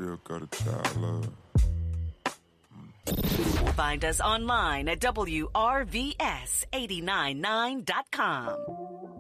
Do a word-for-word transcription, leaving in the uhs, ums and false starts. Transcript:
still got a child love. Find us online at W R V S eight nine nine dot com.